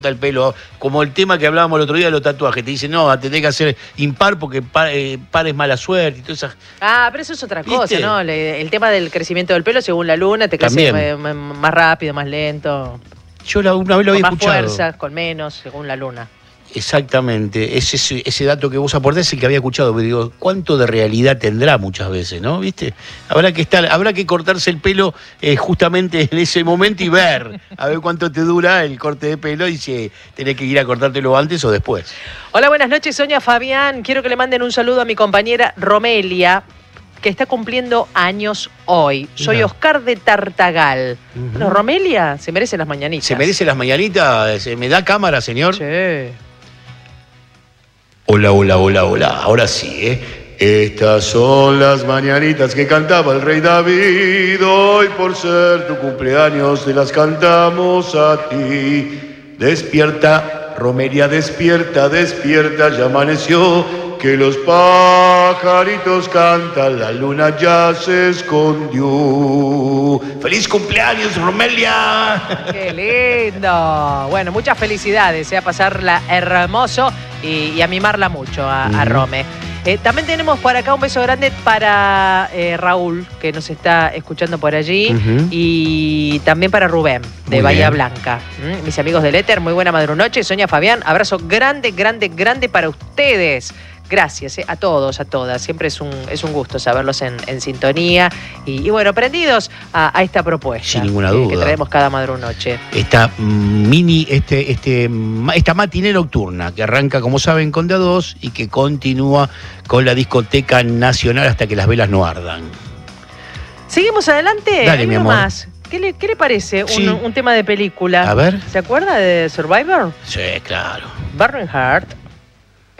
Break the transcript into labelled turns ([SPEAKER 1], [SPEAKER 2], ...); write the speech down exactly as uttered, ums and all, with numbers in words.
[SPEAKER 1] el pelo, como el tema que hablábamos el otro día de los tatuajes, te dicen, no, tenés que hacer impar porque par, eh, par es mala suerte y todas esas...
[SPEAKER 2] Ah, pero eso es otra
[SPEAKER 1] ¿Viste?
[SPEAKER 2] cosa, ¿no? Le, el tema del crecimiento del pelo según la luna, te crece eh, más rápido, más lento.
[SPEAKER 1] Yo la, una vez lo
[SPEAKER 2] había
[SPEAKER 1] con escuchado.
[SPEAKER 2] Con más fuerza, con menos, según la luna.
[SPEAKER 1] Exactamente, ese, ese, ese dato que vos aportás es el que había escuchado, pero digo, ¿cuánto de realidad tendrá muchas veces, no? ¿Viste? Habrá que estar, habrá que cortarse el pelo eh, justamente en ese momento y ver, a ver cuánto te dura el corte de pelo y si tenés que ir a cortártelo antes o después.
[SPEAKER 2] Hola, buenas noches, Sonia Fabián. Quiero que le manden un saludo a mi compañera Romelia, que está cumpliendo años hoy. Soy Mira. Oscar de Tartagal. Uh-huh. Bueno, Romelia se merece las mañanitas.
[SPEAKER 1] ¿Se merece las mañanitas? ¿Me da cámara, señor?
[SPEAKER 2] Sí.
[SPEAKER 1] Hola, hola, hola, hola. Ahora sí, ¿eh? Estas son las mañanitas que cantaba el rey David. Hoy por ser tu cumpleaños te las cantamos a ti. Despierta, Romelia, despierta, despierta, ya amaneció. Que los pajaritos cantan, la luna ya se escondió. ¡Feliz cumpleaños, Romelia!
[SPEAKER 2] ¡Qué lindo! Bueno, muchas felicidades, ¿eh? A pasarla hermoso y, y a mimarla mucho a, uh-huh. a Rome. Eh, también tenemos por acá un beso grande para eh, Raúl, que nos está escuchando por allí, uh-huh. y también para Rubén, de muy Bahía bien. Blanca. ¿Mm? Mis amigos del Éter, muy buena madrunoche. Sonia Fabián, abrazo grande, grande, grande para ustedes. Gracias eh, a todos, a todas. Siempre es un, es un gusto saberlos en, en sintonía y, y bueno, prendidos a, a esta propuesta.
[SPEAKER 1] Sin ninguna duda.
[SPEAKER 2] Que, que traemos cada madrunoche.
[SPEAKER 1] Esta mini, este, este, esta matiné nocturna que arranca, como saben, con D A dos y que continúa con la discoteca nacional hasta que las velas no ardan.
[SPEAKER 2] ¿Seguimos adelante?
[SPEAKER 1] Dale, mi amor. Más.
[SPEAKER 2] ¿Qué le, qué le parece
[SPEAKER 1] sí.
[SPEAKER 2] un, un tema de película?
[SPEAKER 1] A ver.
[SPEAKER 2] ¿Se acuerda de Survivor?
[SPEAKER 1] Sí, claro.
[SPEAKER 2] Bernhardt.